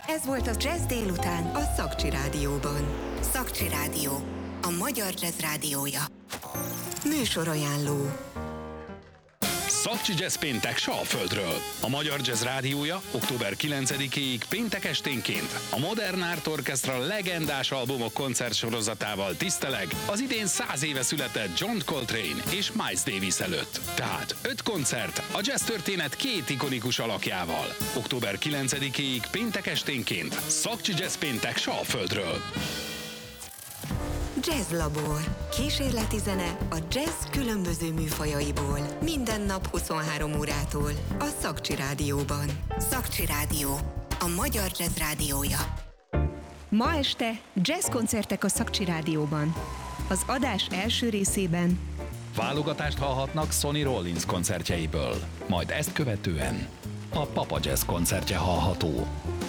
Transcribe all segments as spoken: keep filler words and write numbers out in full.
Ez volt a Jazz délután a Szakcsi Rádióban. Szakcsi Rádió, a magyar jazz rádiója. Műsorajánló. Szakcsi Jazz péntek Salföldről. A Magyar Jazz Rádiója október kilencedikéig péntek esténként a Modern Art Orchestra legendás albumok koncertsorozatával tiszteleg az idén száz éve született John Coltrane és Miles Davis előtt. Tehát öt koncert a jazz történet két ikonikus alakjával. október kilencedikéig péntek esténként Szakcsi Jazz péntek Salföldről. Jazz Labor. Kísérleti zene a jazz különböző műfajaiból. Minden nap huszonhárom órától a Szakcsi Rádióban. Szakcsi Rádió, a magyar jazz rádiója. Ma este jazz koncertek a Szakcsi Rádióban. Az adás első részében válogatást hallhatnak Sonny Rollins koncertjeiből, majd ezt követően a Papa Jazz koncertje hallható.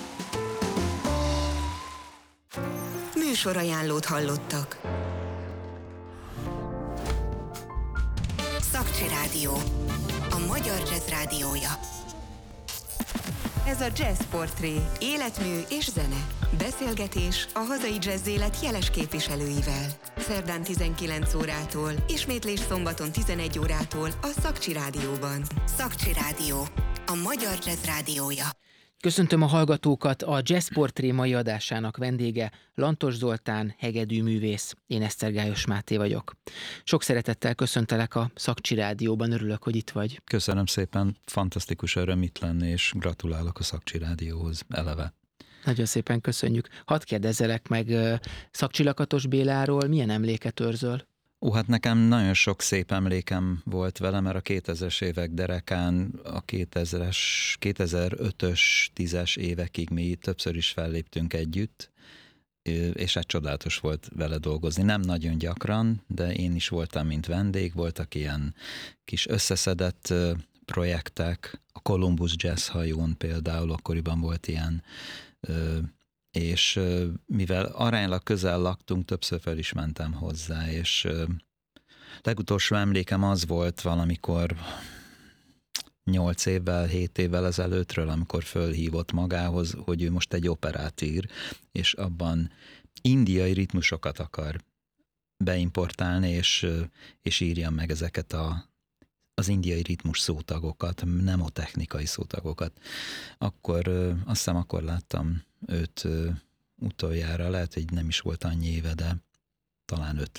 Műsorajánlót hallottak. Szakcsi Rádió, a magyar jazz rádiója. Ez a Jazz Portré, életmű és zene. Beszélgetés a hazai jazz élet jeles képviselőivel. Szerdán tizenkilenc órától, ismétlés szombaton tizenegy órától a Szakcsi Rádióban. Szakcsi Rádió, a magyar jazz rádiója. Köszöntöm a hallgatókat, a Jazz Portré mai adásának vendége Lantos Zoltán, hegedű művész. Én Esztergályos Máté vagyok. Sok szeretettel köszöntelek a Szakcsi Rádióban, örülök, hogy itt vagy. Köszönöm szépen, fantasztikus öröm itt lenni, és gratulálok a Szakcsi Rádióhoz eleve. Nagyon szépen köszönjük. Hadd kérdezzelek meg Szakcsi Lakatos Béláról, milyen emléket őrzöl? Ó, hát nekem nagyon sok szép emlékem volt vele, mert a kétezres évek derekán a kétezres, kétezer-ötös, tízes évekig mi többször is felléptünk együtt, és hát csodálatos volt vele dolgozni. Nem nagyon gyakran, de én is voltam, mint vendég, voltak ilyen kis összeszedett projektek, a Columbus Jazz hajón például, akkoriban volt ilyen, és mivel aránylag közel laktunk, többször fel is mentem hozzá, és legutolsó emlékem az volt valamikor nyolc évvel, hét évvel ezelőttről, amikor fölhívott magához, hogy ő most egy operát ír, és abban indiai ritmusokat akar beimportálni, és, és írjam meg ezeket a az indiai ritmus szótagokat, mnemotechnikai szótagokat. Akkor, azt hiszem, akkor láttam őt utoljára, lehet, hogy nem is volt annyi éve, de talán öt.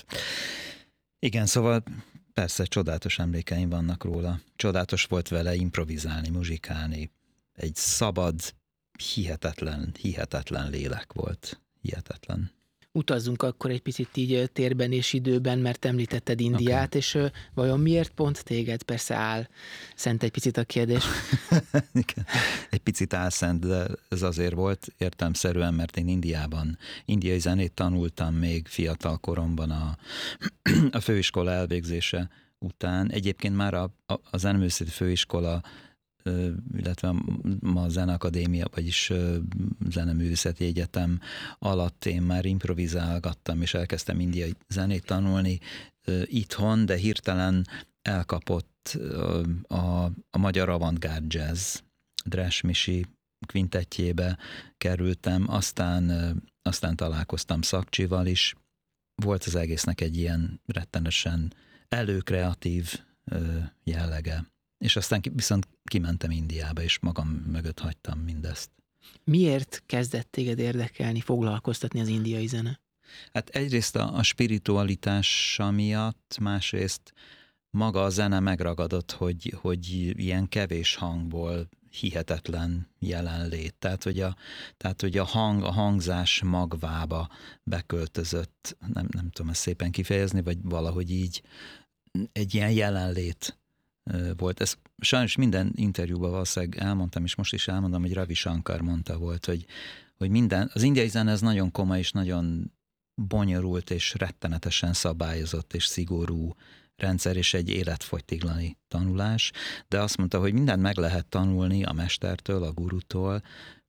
Igen, szóval persze csodálatos emlékeim vannak róla. Csodálatos volt vele improvizálni, muzsikálni. Egy szabad, hihetetlen, hihetetlen lélek volt. Hihetetlen. Utazzunk akkor egy picit így térben és időben, mert említetted Indiát, okay. És vajon miért pont téged? Persze áll szent egy picit a kérdés. Igen. Egy picit álszent, de ez azért volt értelemszerűen, mert én Indiában indiai zenét tanultam még fiatal koromban a, a főiskola elvégzése után. Egyébként már a, a, a zeneművészeti főiskola, illetve ma a Zeneakadémia, vagyis Zeneművészeti Egyetem alatt én már improvizálgattam, és elkezdtem indiai zenét tanulni itthon, de hirtelen elkapott a, a magyar avantgárd jazz. Dres Misi kvintettjébe kerültem, aztán, aztán találkoztam Szakcsival is. Volt az egésznek egy ilyen rettenesen előkreatív jellege. És aztán viszont kimentem Indiába, és magam mögött hagytam mindezt. Miért kezdett téged érdekelni, foglalkoztatni az indiai zene? Hát egyrészt a, a spiritualitása miatt, másrészt maga a zene megragadott, hogy, hogy ilyen kevés hangból hihetetlen jelenlét. Tehát, hogy a, tehát, hogy a hang, a hangzás magvába beköltözött, nem, nem tudom ezt szépen kifejezni, vagy valahogy így egy ilyen jelenlét volt. Ez sajnos minden interjúban valószínűleg elmondtam, és most is elmondom, hogy Ravi Shankar mondta volt, hogy, hogy minden, az indiai zene ez nagyon komoly, és nagyon bonyolult, és rettenetesen szabályozott, és szigorú rendszer, és egy életfogytiglani tanulás, de azt mondta, hogy mindent meg lehet tanulni a mestertől, a gurutól,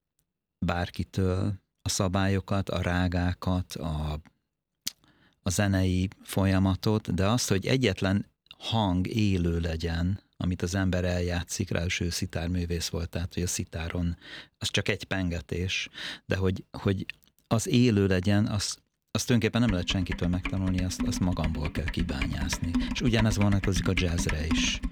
bárkitől, a szabályokat, a rágákat, a, a zenei folyamatot, de azt, hogy egyetlen hang élő legyen, amit az ember eljátszik, ráadásul ő szitárművész volt, tehát hogy a szitáron az csak egy pengetés, de hogy, hogy az élő legyen, az azt tulajdonképpen nem lehet senkitől megtanulni, azt, azt magamból kell kibányászni. És ugyanez vonatkozik a jazzre is.